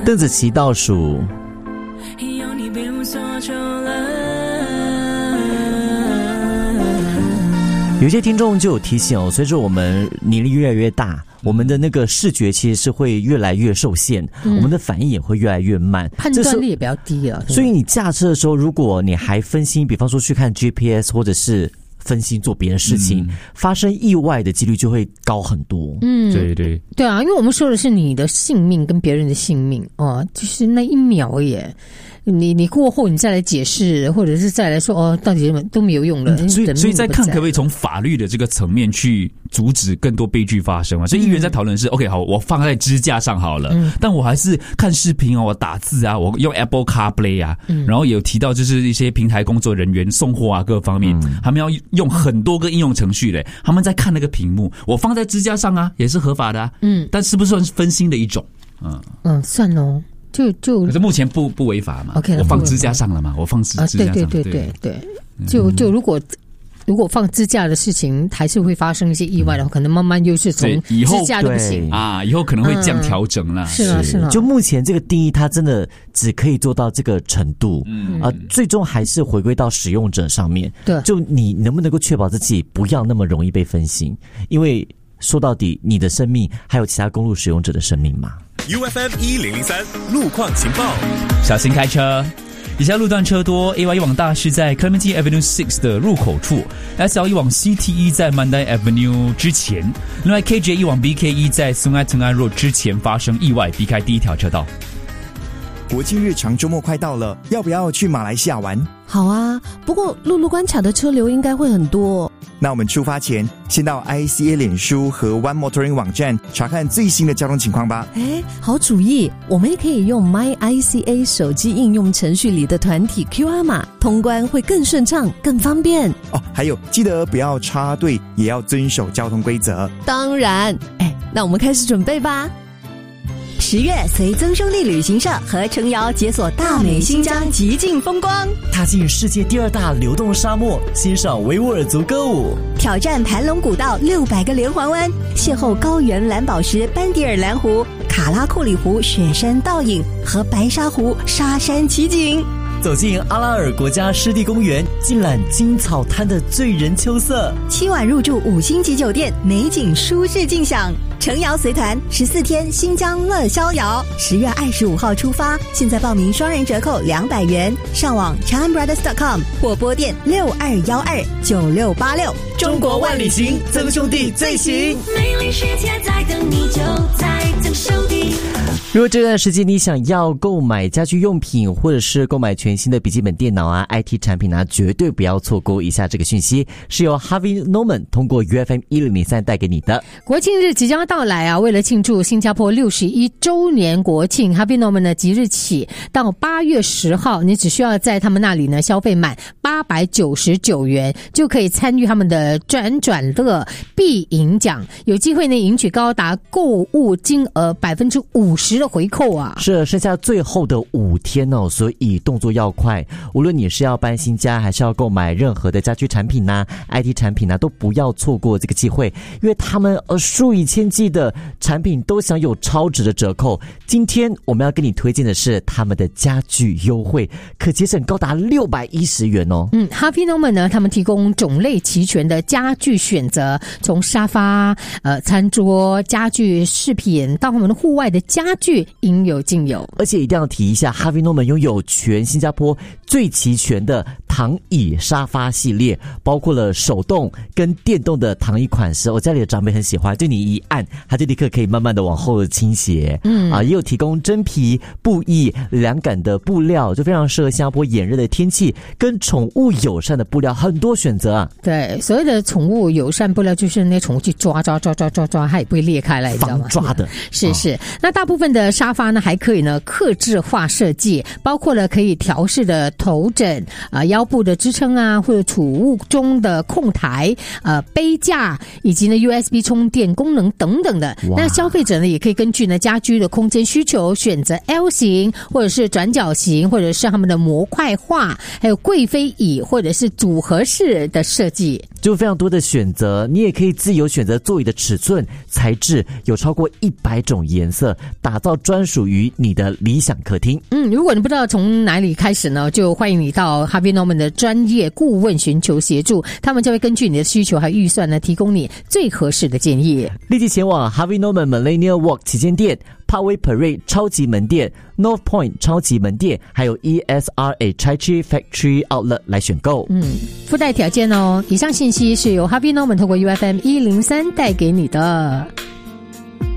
邓紫棋倒数。 有你别无所求了。 有些听众就有提醒随着我们年龄越来越大，我们的那个视觉其实是会越来越受限，我们的反应也会越来越慢， 判断力也比较低了。 所以你驾车的时候，如果你还分心，比方说去看 GPS 或者是分心做别的事情，发生意外的几率就会高很多。 对啊，因为我们说的是你的性命跟别人的性命哦，就是那一秒耶。你过后你再来解释，或者是再来说到底都没有用了。 所以在看可不可以从法律的这个层面去阻止更多悲剧发生啊？所以议员在讨论是 OK 好，我放在支架上好了，但我还是看视频我打字啊，我用 Apple CarPlay 啊，然后有提到就是一些平台工作人员送货啊各方面，他们要用很多个应用程序嘞，他们在看那个屏幕，我放在支架上啊，也是合法的啊，但是不是算分心的一种？ 算哦。可是目前不违法嘛 ？OK， 我放支架上了嘛？我放支架上， 对，就如果放支架的事情还是会发生一些意外的话，可能慢慢又是从支架都不行啊，以后可能会这样调整了。 是啊。 就目前这个定义，它真的只可以做到这个程度，最终还是回归到使用者上面。 对， 就你能不能够确保自己不要那么容易被分心？因为说到底，你的生命还有其他公路使用者的生命嘛。 UFM 1003路况情报， 小心开车。以下路段车多 ，AY 往大是在 Clementi Avenue 6的入口处 ，SL 往 CTE 在 Mandai Avenue 之前，另外 KJ 往 BKE 在 Sungai Tengah Road 之前发生意外，避开第一条车道。 国庆日长周末快到了，要不要去马来西亚玩？ 好啊，不过陆路关卡的车流应该会很多。 那我们出发前，先到 ICA 脸书和 One Motoring 网站查看最新的交通情况吧。 好主意，我们也可以用 MyICA 手机应用程序里的团体 QR 码，通关会更顺畅、更方便。 还有记得不要插队，也要遵守交通规则。 当然，那我们开始准备吧。 10月随曾兄弟旅行社和程瑶解锁大美新疆极尽风光， 踏进世界第2大流动沙漠，欣赏维吾尔族歌舞， 挑战盘龙古道600个连环弯，邂逅高原蓝宝石班迪尔蓝湖、卡拉库里湖雪山倒影和白沙湖沙山奇景， 走进阿拉尔国家湿地公园，尽览金草滩的醉人秋色 ，7晚入住5星级酒店，美景舒适尽享。程瑶随团14天新疆乐逍遥，10月25号出发，现在报名双人折扣200元，上网 ChanBrothers.com 或拨电62129686。 中国万里行，曾兄弟最行， 美丽世界在等你，就在曾兄弟。 如果这段时间你想要购买家居用品，或者是购买全新的笔记本电脑啊、IT 产品啊，绝对不要错过以下这个讯息，是由 Harvey Norman 通过 UFM 1003带给你的。 国庆日即将到来啊，为了庆祝新加坡61周年国庆 ，Harvey Norman 呢即日起到8月10号，你只需要在他们那里呢消费满899元，就可以参与他们的转乐必赢奖，有机会呢赢取高达购物金额50%的回扣啊！ 是剩下最后的5天哦，所以动作要快。无论你是要搬新家，还是要购买任何的家居产品啊、IT 产品啊，都不要错过这个机会，因为他们数以千计的产品都享有超值的折扣。今天我们要跟你推荐的是他们的家具优惠，可节省高达610元哦。 Harvey Norman 呢，他们提供种类齐全的家具选择，从沙发、餐桌、家具饰品到他们的户外的家具应有尽有。 而且一定要提一下， Harvey Norman 拥有全新加坡最齐全的躺椅沙发系列，包括了手动跟电动的躺椅款式，我家里的长辈很喜欢，就你一按它就立刻可以慢慢的往后倾斜。也有提供真皮、布艺、凉感的布料，就非常适合新加坡炎热的天气，跟宠物友善的布料很多选择啊。 对，所谓的宠物友善布料就是那宠物去抓，它也不会裂开来，你知道吗？ 防抓的。 是。那大部分的沙发呢还可以呢客制化设计，包括了可以调试的头枕腰部的支撑啊，或者储物中的控台杯架，以及呢 USB 充电功能等等的。那消费者呢也可以根据呢家居的空间需求选择 L 型或者是转角型，或者是他们的模块化，还有贵妃椅或者是组合式的设计， 就非常多的选择。你也可以自由选择座椅的尺寸、材质，有超过100种颜色，打造专属于你的理想客厅。 如果你不知道从哪里开始呢，就欢迎你到 Harvey Norman 的专业顾问寻求协助，他们就会根据你的需求和预算呢，提供你最合适的建议。 立即前往 Harvey Norman Millennial Walk 旗舰店、Parkway Parade 超级门店、North Point 超级门店，还有 ESRA Chai Chee Factory Outlet 来选购。 附带条件哦。以上信息是由 Harvey Norman 透过 UFM 103带给你的。